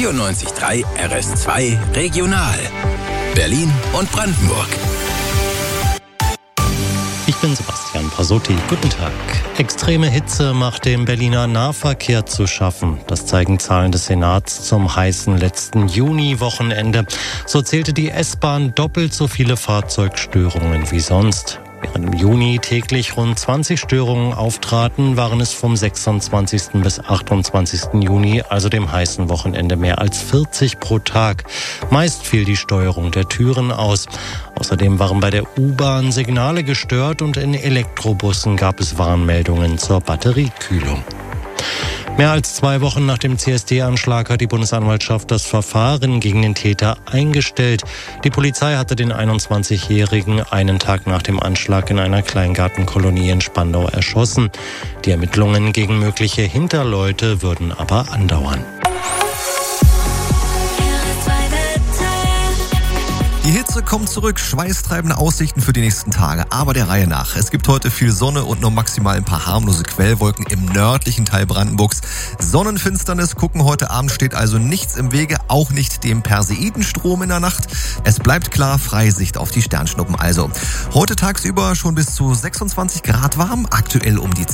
94.3 RS2 Regional. Berlin und Brandenburg. Ich bin Sebastian Pasotti. Guten Tag. Extreme Hitze macht dem Berliner Nahverkehr zu schaffen. Das zeigen Zahlen des Senats zum heißen letzten Juni-Wochenende. So zählte die S-Bahn doppelt so viele Fahrzeugstörungen wie sonst. Während im Juni täglich rund 20 Störungen auftraten, waren es vom 26. bis 28. Juni, also dem heißen Wochenende, mehr als 40 pro Tag. Meist fiel die Steuerung der Türen aus. Außerdem waren bei der U-Bahn Signale gestört und in Elektrobussen gab es Warnmeldungen zur Batteriekühlung. Mehr als 2 Wochen nach dem CSD-Anschlag hat die Bundesanwaltschaft das Verfahren gegen den Täter eingestellt. Die Polizei hatte den 21-Jährigen einen Tag nach dem Anschlag in einer Kleingartenkolonie in Spandau erschossen. Die Ermittlungen gegen mögliche Hinterleute würden aber andauern. Die Hitze kommt zurück, schweißtreibende Aussichten für die nächsten Tage, aber der Reihe nach. Es gibt heute viel Sonne und nur maximal ein paar harmlose Quellwolken im nördlichen Teil Brandenburgs. Sonnenfinsternis gucken heute Abend steht also nichts im Wege, auch nicht dem Perseidenstrom in der Nacht. Es bleibt klar, freie Sicht auf die Sternschnuppen also. Heute tagsüber schon bis zu 26 Grad warm, aktuell um die